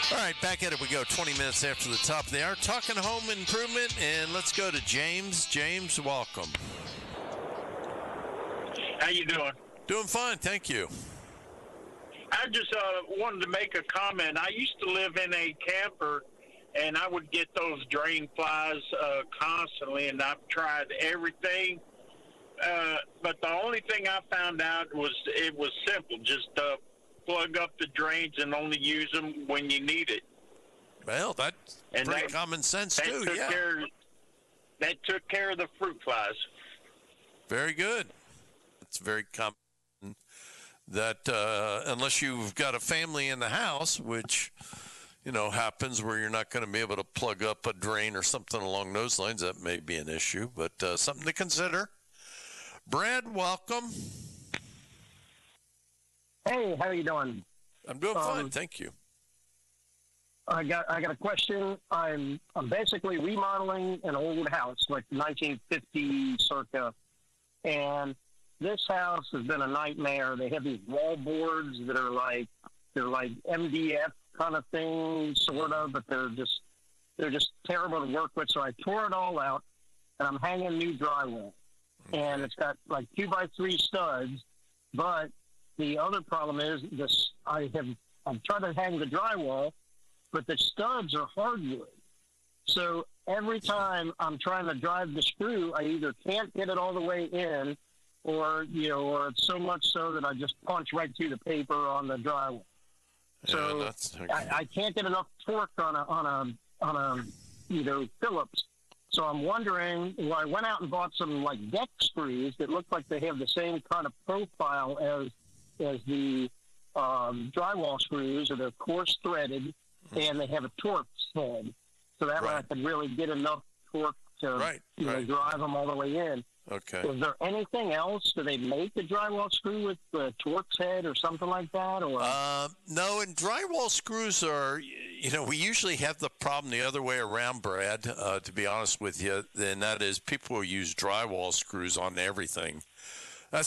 All right, back at it we go. 20 minutes after the top of the hour, talking home improvement, and let's go to James. James, welcome. How you doing? Doing fine, thank you. I just wanted to make a comment. I used to live in a camper, and I would get those drain flies constantly, and I've tried everything. But the only thing I found out was it was simple. Just plug up the drains and only use them when you need it. Well, that's pretty common sense, too, yeah. That took care of the fruit flies. Very good. It's very common that unless you've got a family in the house, which, happens where you're not going to be able to plug up a drain or something along those lines, that may be an issue, but something to consider. Brad, welcome. Hey, how are you doing? I'm doing fine, thank you. I got a question. I'm basically remodeling an old house, like 1950 circa, and this house has been a nightmare. They have these wall boards that are like MDF kind of things, sort of, but they're just terrible to work with. So I tore it all out, and I'm hanging new drywall, and it's got like 2x3 studs, but the other problem is this: I've tried to hang the drywall, but the studs are hardwood. So every time I'm trying to drive the screw, I either can't get it all the way in, or it's so much so that I just punch right through the paper on the drywall. So I can't get enough torque on a Phillips. So I'm wondering. Well, I went out and bought some like deck screws that look like they have the same kind of profile as the drywall screws, or they're coarse threaded, and they have a torque head. So that way I could really get enough torque to drive them all the way in. Okay. Is there anything else? Do they make a drywall screw with the Torx head or something like that? Or no, and drywall screws are, we usually have the problem the other way around, Brad, to be honest with you, and that is people use drywall screws on everything.